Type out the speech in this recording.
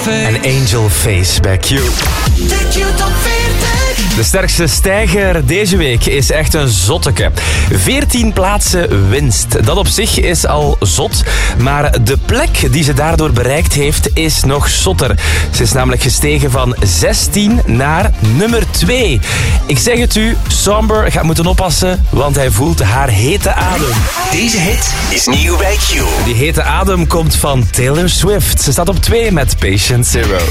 En Angel Face bij Q. De Q Top 40. De sterkste stijger deze week is echt een zotteke. 14 plaatsen winst. Dat op zich is al zot, maar de plek die ze daardoor bereikt heeft is nog zotter. Ze is namelijk gestegen van 16 naar nummer 2. Ik zeg het u, Somber gaat moeten oppassen, want hij voelt haar hete adem. Deze hit is nieuw bij Q. Die hete adem komt van Taylor Swift. Ze staat op 2 met Patient Zero.